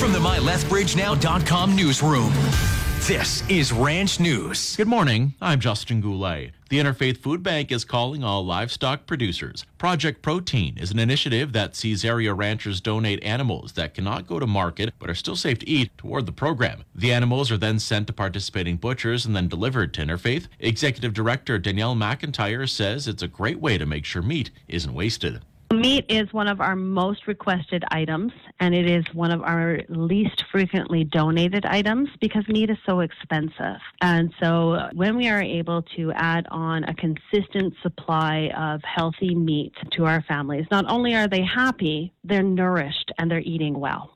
From the MyLethBridgeNow.com newsroom, this is Ranch News. Good morning. I'm Justin Goulet. The Interfaith Food Bank is calling all livestock producers. Project Protein is an initiative that sees area ranchers donate animals that cannot go to market but are still safe to eat toward the program. The animals are then sent to participating butchers and then delivered to Interfaith. Executive Director Danielle McIntyre says it's a great way to make sure meat isn't wasted. Meat is one of our most requested items, and it is one of our least frequently donated items because meat is so expensive. And so when we are able to add on a consistent supply of healthy meat to our families, not only are they happy, they're nourished and they're eating well.